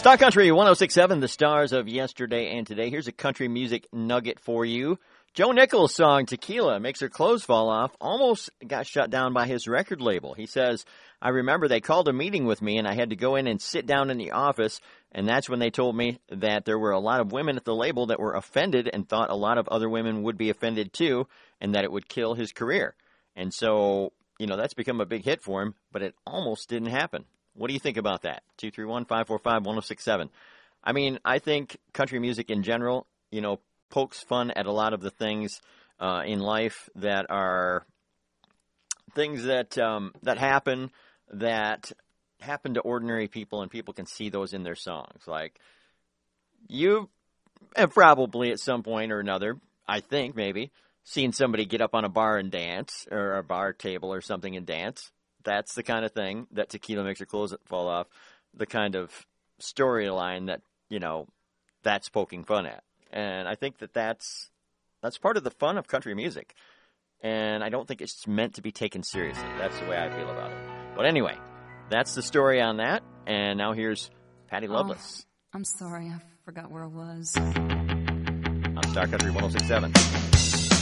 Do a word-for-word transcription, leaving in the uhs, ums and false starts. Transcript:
Star Country one oh six point seven, the stars of yesterday and today. Here's a country music nugget for you. Joe Nichols' song Tequila Makes Her Clothes Fall Off almost got shut down by his record label. He says, I remember they called a meeting with me and I had to go in and sit down in the office, and that's when they told me that there were a lot of women at the label that were offended and thought a lot of other women would be offended too, and that it would kill his career. And so, you know, that's become a big hit for him, but it almost didn't happen. What do you think about that? two three one, five four five, one oh six seven. I mean, I think country music in general, you know, pokes fun at a lot of the things uh, in life that are things that um, that happen, that happen to ordinary people, and people can see those in their songs. Like, you have probably at some point or another, I think maybe, seen somebody get up on a bar and dance, or a bar table or something and dance. That's the kind of thing that Tequila Makes Her Clothes Fall Off, the kind of storyline that, you know, that's poking fun at. And I think that that's, that's part of the fun of country music. And I don't think it's meant to be taken seriously. That's the way I feel about it. But anyway, that's the story on that. And now here's Patty Loveless. Oh, I'm sorry. I forgot where I was. On Star Country one oh six point seven.